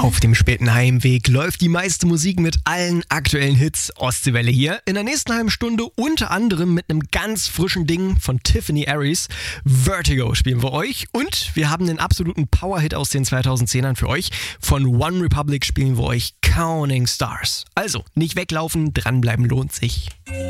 Auf dem späten Heimweg läuft die meiste Musik mit allen aktuellen Hits. Ostseewelle hier. In der nächsten halben Stunde unter anderem mit einem ganz frischen Ding von Tiffany Aries. Vertigo spielen wir euch. Und wir haben den absoluten Powerhit aus den 2010ern für euch. Von One Republic spielen wir euch Counting Stars. Also, nicht weglaufen, dranbleiben lohnt sich.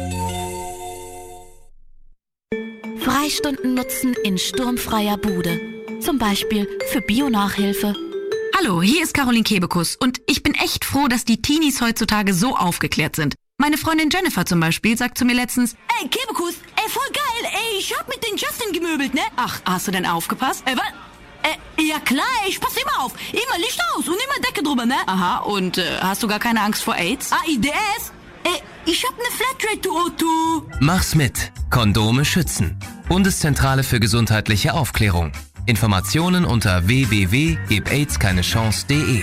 Freistunden nutzen in sturmfreier Bude. Zum Beispiel für Bio-Nachhilfe. Hallo, hier ist Caroline Kebekus und ich bin echt froh, dass die Teenies heutzutage so aufgeklärt sind. Meine Freundin Jennifer zum Beispiel sagt zu mir letztens: Ey, Kebekus, voll geil, ich hab mit den Justin gemöbelt, ne? Ach, hast du denn aufgepasst? Was? Ja klar, ich pass immer auf. Immer Licht aus und immer Decke drüber, ne? Aha, und hast du gar keine Angst vor AIDS? AIDS? Ich hab ne Flatrate, du Otto. Mach's mit. Kondome schützen. Bundeszentrale für gesundheitliche Aufklärung. Informationen unter www.gebaids-keine-chance.de.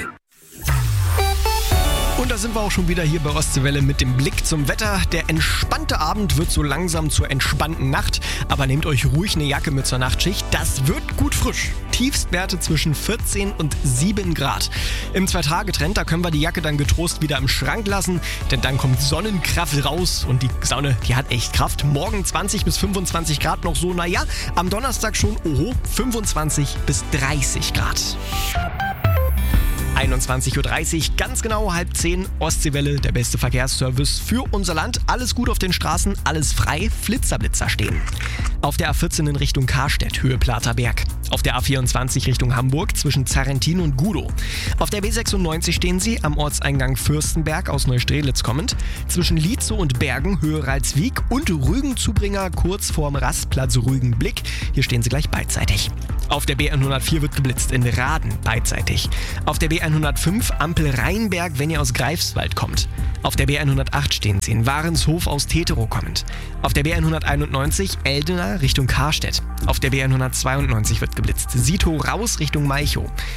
Und da sind wir auch schon wieder hier bei Ostseewelle mit dem Blick zum Wetter. Der entspannte Abend wird so langsam zur entspannten Nacht. Aber nehmt euch ruhig eine Jacke mit zur Nachtschicht. Das wird gut frisch. Tiefstwerte zwischen 14 und 7 Grad. Im 2-Tage-Trend, da können wir die Jacke dann getrost wieder im Schrank lassen. Denn dann kommt Sonnenkraft raus. Und die Sonne, die hat echt Kraft. Morgen 20 bis 25 Grad noch so. Naja, am Donnerstag schon, 25 bis 30 Grad. 21.30 Uhr, ganz genau 9:30, Ostseewelle, der beste Verkehrsservice für unser Land. Alles gut auf den Straßen, alles frei, Flitzer stehen. Auf der A14 in Richtung Karstedt, Höhe Platerberg. Auf der A24 Richtung Hamburg zwischen Zarrentin und Gudow. Auf der B96 stehen Sie am Ortseingang Fürstenberg aus Neustrelitz kommend. Zwischen Lietzow und Bergen, Höhe Ralswiek und Rügen-Zubringer kurz vorm Rastplatz Rügenblick. Hier stehen Sie gleich beidseitig. Auf der B104 wird geblitzt, in Raden beidseitig. Auf der B105 Ampel Rheinberg, wenn ihr aus Greifswald kommt. Auf der B108 stehen Sie in Warenshof aus Teterow kommend. Auf der B191 Eldena Richtung Karstedt. Auf der B192 wird geblitzt, Sito raus Richtung Malchow.